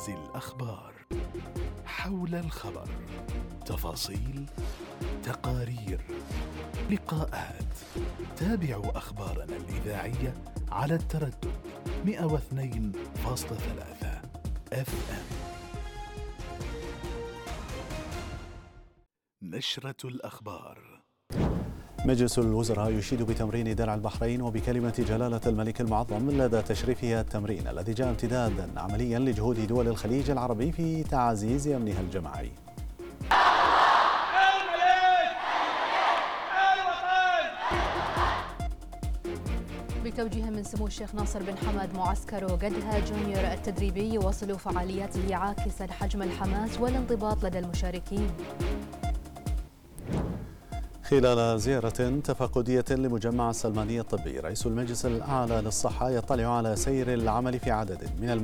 أبرز الأخبار حول الخبر، تفاصيل، تقارير، لقاءات. تابعوا أخبارنا الإذاعية على التردد 102.3 FM. نشرة الأخبار. مجلس الوزراء يشيد بتمرين درع البحرين وبكلمة جلالة الملك المعظم لدى تشريفها التمرين الذي جاء امتدادا عمليا لجهود دول الخليج العربي في تعزيز أمنها الجماعي. بتوجيه من سمو الشيخ ناصر بن حمد معسكر قدها جونيور التدريبي يواصل فعالياته عاكسا حجم الحماس والانضباط لدى المشاركين. خلال زيارة تفقدية لمجمع السلماني الطبي، رئيس المجلس الأعلى للصحة يطلع على سير العمل في عدد من